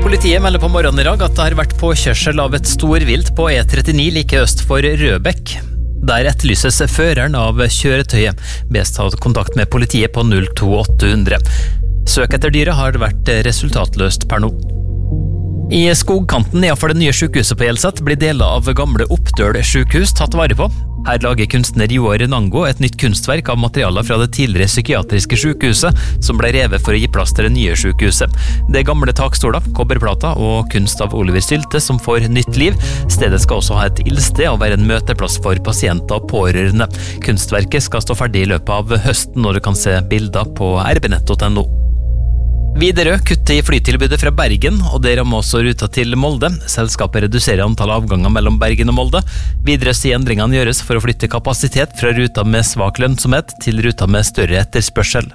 Politiet melder på morgenen I dag at det har vært påkjørsel av et storvilt på E39 like øst for Rødbekk. Der etterlyses føreren av kjøretøyet. Bes ta kontakt med politiet på 02800. Søk etter dyret har vært resultatløst per nå. I skogkanten nedenfor det nye sykehuset på Hjelset blir deler av gamle Oppdøl sykehus tatt vare på. Her lager kunstner Joar Nango et nytt kunstverk av materialer fra det tidligere psykiatriske sykehuset, som ble revet for å gi plass til det nye sykehuset. Det er gamle takstoler, kobberplater og kunst av Oliver Sylte som får nytt liv. Stedet skal også ha et ildsted og være en møteplass for pasienter og pårørende. Kunstverket skal stå ferdig I løpet av høsten, når du kan se bilder på rbnett.no. Widerøe kutter I flytilbudet fra Bergen, og det rammer også ruta til Molde. Selskapet reduserer antall avganger mellom Bergen og Molde. Widerøe sier endringene gjøres for å flytte kapasitet fra ruta med svak lønnsomhet til ruta med større etterspørsel.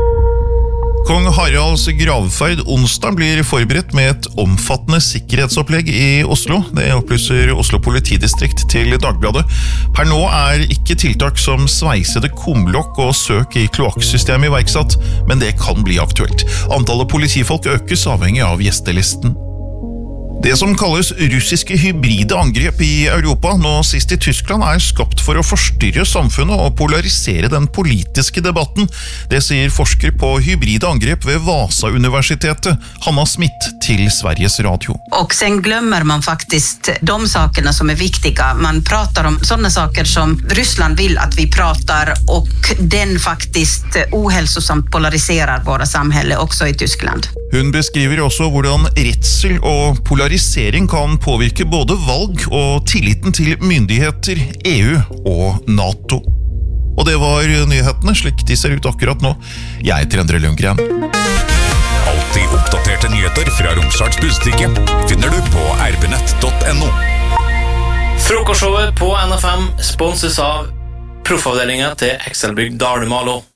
Kong Haralds gravferd onsdag blir forberedt med et omfattende sikkerhetsopplegg I Oslo. Det opplyser Oslo politidistrikt til Dagbladet. Per nå ikke tiltak som sveisede kumlokk og søk I kloakksystemet iverksatt, men det kan bli aktuelt. Antallet politifolk økes avhengig av gjestelisten. Det som kalles russiske hybride angrep I Europa, nå sist I Tyskland, skapt for å forstyrre samfunnet og polarisere den politiske debatten. Det sier forsker på hybride angrep ved Vasa-universitetet, Hanna Smith, til Sveriges Radio. Och sen glömmer man faktiskt de sakerna som viktiga. Man pratar om sådana saker som Ryssland vill att vi pratar, och den faktiskt ohälsosamt polariserar våra samhälle också I Tyskland. Hun beskriver også hvordan redsel og polarisering kan påvirke både valg og tilliten til myndigheter, EU og NATO. Og det var nyhetene, slik de ser ut akkurat nå. Jeg heter Endre Lundgren. Alltid oppdaterte nyheter fra Romsdals Budstikke finner du på rbnett.no. Frokostshowet på NFM sponses av proffavdelingen til Excelbygg Dale Malo.